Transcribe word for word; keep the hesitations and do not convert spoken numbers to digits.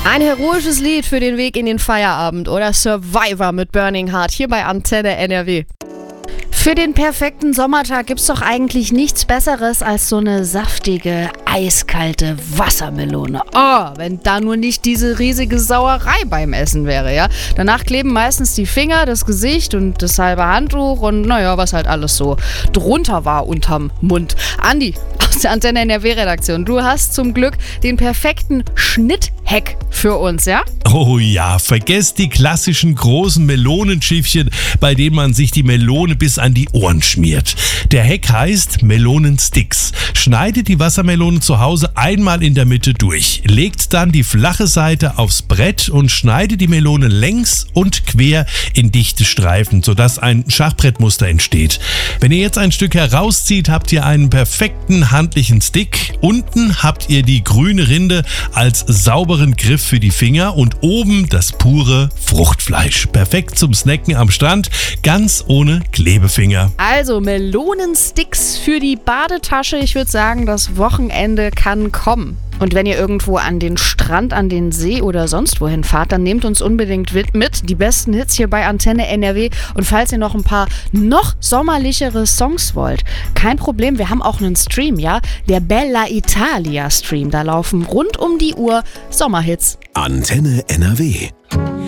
Ein heroisches Lied für den Weg in den Feierabend oder Survivor mit Burning Heart hier bei Antenne N R W. Für den perfekten Sommertag gibt's doch eigentlich nichts Besseres als so eine saftige, eiskalte Wassermelone. Oh, wenn da nur nicht diese riesige Sauerei beim Essen wäre, ja. Danach kleben meistens die Finger, das Gesicht und das halbe Handtuch und naja, was halt alles so drunter war unterm Mund. Andi aus der Antenne N R W-Redaktion, du hast zum Glück den perfekten Schnitthack für uns, ja? Oh ja, vergesst die klassischen großen Melonenschiffchen, bei denen man sich die Melone bis an die Ohren schmiert. Der Hack heißt Melonensticks. Schneidet die Wassermelone zu Hause einmal in der Mitte durch, legt dann die flache Seite aufs Brett und schneidet die Melone längs und quer in dichte Streifen, sodass ein Schachbrettmuster entsteht. Wenn ihr jetzt ein Stück herauszieht, habt ihr einen perfekten handlichen Stick. Unten habt ihr die grüne Rinde als sauberen Griff für die Finger und oben das pure Fruchtfleisch. Perfekt zum Snacken am Strand, ganz ohne Klebefinger. Also Melonensticks für die Badetasche. Ich würde sagen, das Wochenende kann kommen. Und wenn ihr irgendwo an den Strand, an den See oder sonst wohin fahrt, dann nehmt uns unbedingt mit. Die besten Hits hier bei Antenne N R W. Und falls ihr noch ein paar noch sommerlichere Songs wollt, kein Problem, wir haben auch einen Stream, ja? Der Bella Italia Stream. Da laufen rund um die Uhr Sommerhits. Antenne N R W.